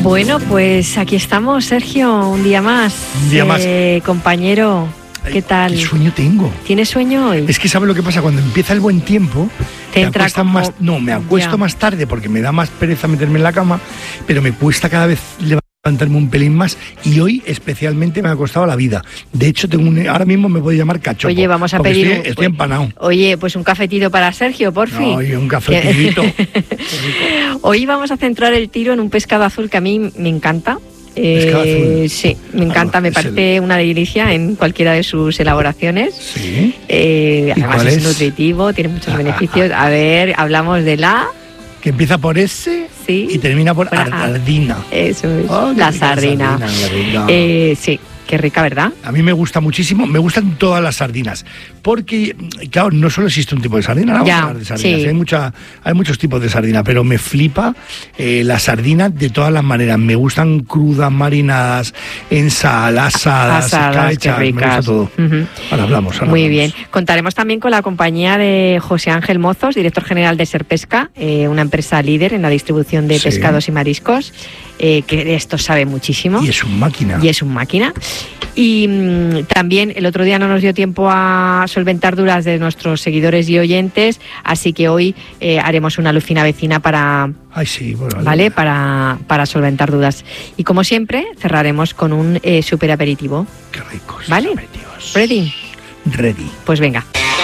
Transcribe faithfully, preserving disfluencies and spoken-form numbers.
Bueno, pues aquí estamos, Sergio, un día más. Un día más. Eh, compañero, ¿qué tal? ¿Qué sueño tengo? ¿Tienes sueño hoy? Es que ¿sabes lo que pasa? Cuando empieza el buen tiempo, Te me entra acuesto como- más, no, me acuesto Ya. más tarde porque me da más pereza meterme en la cama, pero me cuesta cada vez levantarme un pelín más, y hoy especialmente me ha costado la vida. De hecho, tengo un, ahora mismo me puedo llamar cachopo. Oye, vamos a porque pedir Estoy, un- estoy empanado. Oye, pues un cafetito para Sergio, por fin. No, y un cafetito. Hoy vamos a centrar el tiro en un pescado azul que a mí me encanta. ¿Pescado Eh, azul? sí, me encanta, Ah, me es parece una delicia en cualquiera de sus elaboraciones. Sí. Eh, ¿Y además cuál es, es? nutritivo, tiene muchos beneficios. A ver, hablamos de la... Que empieza por S Sí. y termina por Por A. ardina. Eso es, Oh, qué la rica sardina. qué rica. Eh, sí, qué rica, ¿verdad? A mí me gusta muchísimo, me gustan todas las sardinas, porque, claro, no solo existe un tipo de sardina, ahora vamos Ya, a hablar de sardinas, sí. hay, mucha, hay muchos tipos de sardina, pero me flipa eh, la sardina de todas las maneras, me gustan crudas, marinadas, en sal, asadas, Asadas, qué escabechas, me gusta ricas. todo. Ujú. Ahora hablamos, ahora Muy hablamos. bien. Contaremos también con la compañía de José Ángel Mozos, director general de Serpesca, eh, una empresa líder en la distribución de Sí. pescados y mariscos, eh, que de esto sabe muchísimo. Y es un máquina. Y es un máquina. Y mm, también el otro día no nos dio tiempo a solventar dudas de nuestros seguidores y oyentes, así que hoy eh, haremos una lucina vecina para, Ay, sí, bueno, ¿vale? para, para solventar dudas. Y como siempre, cerraremos con un eh, super aperitivo. Qué ricos. ¿Vale? aperitivos. ¿Ready? Ready. Pues venga.